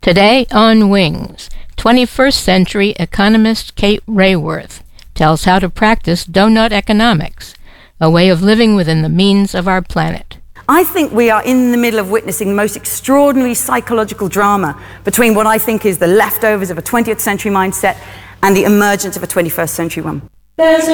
Today on Wings, 21st century economist Kate Raworth tells how to practice donut economics, a way of living within the means of our planet. I think we are in the middle of witnessing the most extraordinary psychological drama between what I think is the leftovers of a 20th century mindset and the emergence of a 21st century one. There's